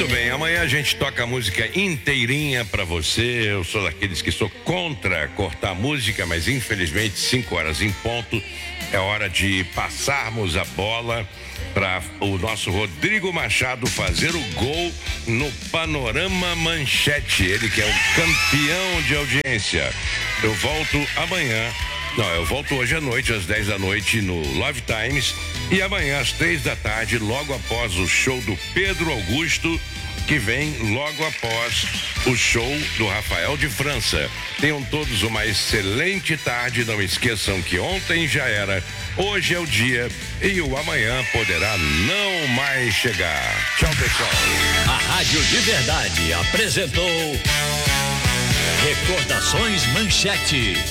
Muito bem, amanhã a gente toca a música inteirinha pra você. Eu sou daqueles que sou contra cortar música, mas infelizmente 5 horas em ponto é hora de passarmos a bola para o nosso Rodrigo Machado fazer o gol no Panorama Manchete. Ele que é o campeão de audiência. Eu volto amanhã. Não, eu volto hoje à noite, às 10 da noite, no Love Times. E amanhã, às 3 da tarde, logo após o show do Pedro Augusto, que vem logo após o show do Rafael de França. Tenham todos uma excelente tarde. Não esqueçam que ontem já era, hoje é o dia e o amanhã poderá não mais chegar. Tchau, pessoal. A Rádio de Verdade apresentou Recordações Manchete.